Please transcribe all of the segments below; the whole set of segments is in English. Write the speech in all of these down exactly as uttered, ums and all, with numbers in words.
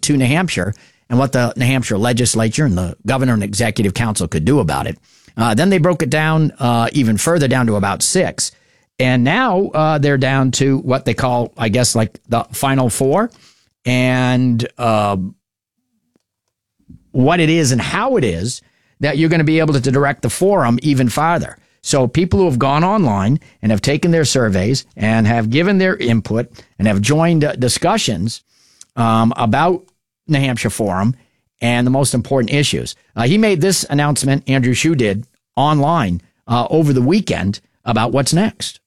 to New Hampshire and what the New Hampshire legislature and the governor and executive council could do about it. Uh, then they broke it down uh, even further down to about six. And now uh, they're down to what they call, I guess, like the final four. And uh, what it is and how it is that you're going to be able to direct the forum even farther. So people who have gone online and have taken their surveys and have given their input and have joined uh, discussions um, about New Hampshire Forum and the most important issues. Uh, he made this announcement, Andrew Shue did, online uh, over the weekend about what's next.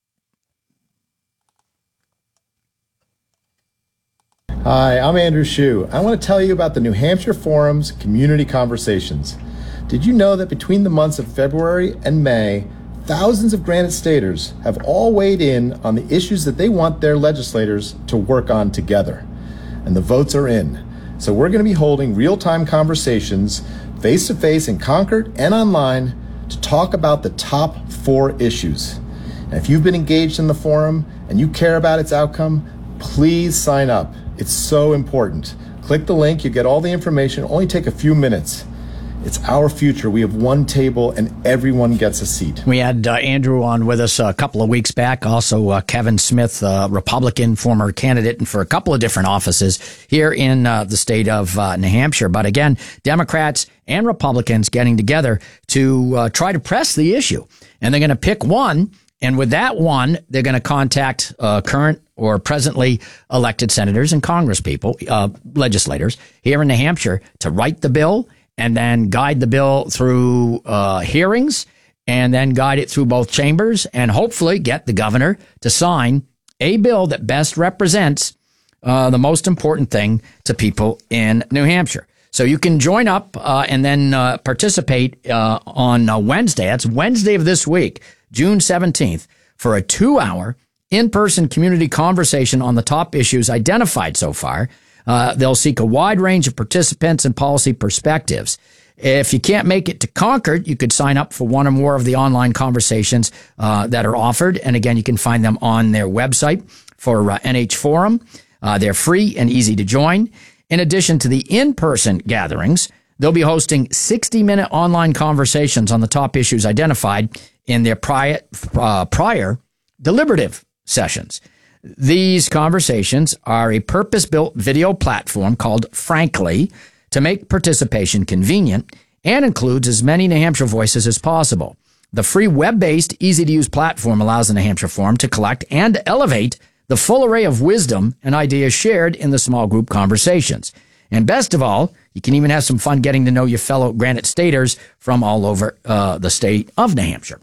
Hi, I'm Andrew Shue. I want to tell you about the New Hampshire Forum's Community Conversations. Did you know that between the months of February and May, thousands of Granite Staters have all weighed in on the issues that they want their legislators to work on together? And the votes are in. So we're going to be holding real-time conversations face-to-face in Concord and online to talk about the top four issues. And if you've been engaged in the forum and you care about its outcome, please sign up. It's so important. Click the link, you get all the information, only take a few minutes. It's our future. We have one table and everyone gets a seat. We had uh, Andrew on with us a couple of weeks back. Also, uh, Kevin Smith, uh, Republican, former candidate and for a couple of different offices here in uh, the state of uh, New Hampshire. But again, Democrats and Republicans getting together to uh, try to press the issue. And they're going to pick one. And with that one, they're going to contact uh, current or presently elected senators and congresspeople, uh, legislators here in New Hampshire to write the bill and then guide the bill through uh, hearings and then guide it through both chambers and hopefully get the governor to sign a bill that best represents uh, the most important thing to people in New Hampshire. So you can join up uh, and then uh, participate uh, on uh, Wednesday. That's Wednesday of this week, June seventeenth, for a two-hour in-person community conversation on the top issues identified so far. Uh, they'll seek a wide range of participants and policy perspectives. If you can't make it to Concord, you could sign up for one or more of the online conversations uh, that are offered. And again, you can find them on their website for uh, N H Forum. Uh, they're free and easy to join. In addition to the in-person gatherings, they'll be hosting sixty-minute online conversations on the top issues identified in their prior, uh, prior deliberative sessions. These conversations are a purpose-built video platform called Frankly to make participation convenient and includes as many New Hampshire voices as possible. The free web-based, easy-to-use platform allows the New Hampshire Forum to collect and elevate the full array of wisdom and ideas shared in the small group conversations. And best of all, you can even have some fun getting to know your fellow Granite Staters from all over uh, the state of New Hampshire.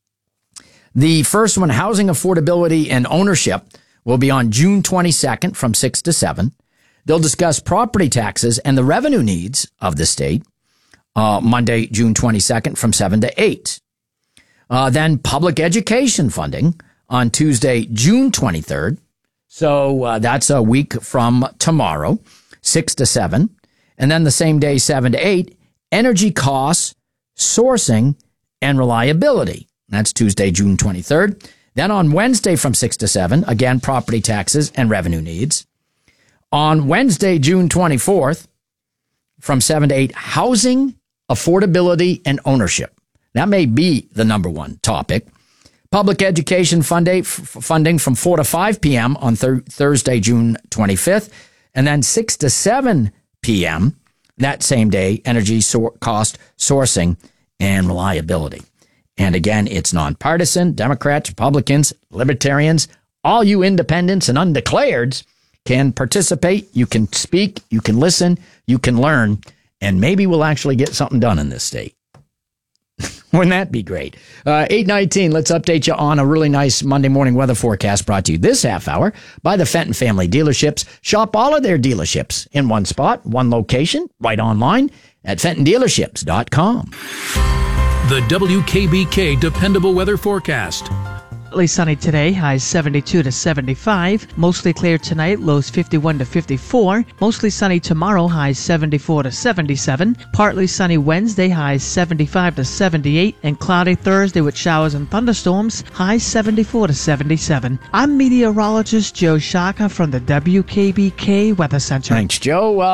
The first one, Housing Affordability and Ownership, will be on June twenty-second from six to seven. They'll discuss property taxes and the revenue needs of the state, uh, Monday, June twenty-second from seven to eight. Uh, then public education funding on Tuesday, June twenty-third. So uh, that's a week from tomorrow, six to seven. And then the same day, seven to eight, energy costs, sourcing, and reliability. That's Tuesday, June twenty-third. Then on Wednesday from six to seven, again, property taxes and revenue needs. On Wednesday, June twenty-fourth, from seven to eight, housing, affordability, and ownership. That may be the number one topic. Public education funding from four to five p.m. on thir- Thursday, June twenty-fifth. And then six to seven p.m. that same day, energy so- cost, sourcing, and reliability. And again, it's nonpartisan. Democrats, Republicans, Libertarians, all you independents and undeclareds can participate. You can speak, you can listen, you can learn, and maybe we'll actually get something done in this state. Wouldn't that be great? Uh, eight nineteen, let's update you on a really nice Monday morning weather forecast brought to you this half hour by the Fenton Family Dealerships. Shop all of their dealerships in one spot, one location, right online at fenton dealerships dot com. The W K B K Dependable Weather Forecast. Partly sunny today, highs seventy-two to seventy-five. Mostly clear tonight, lows fifty-one to fifty-four. Mostly sunny tomorrow, highs seventy-four to seventy-seven. Partly sunny Wednesday, highs seventy-five to seventy-eight. And cloudy Thursday with showers and thunderstorms, highs seventy-four to seventy-seven. I'm meteorologist Joe Shaka from the W K B K Weather Center. Thanks, Joe. Uh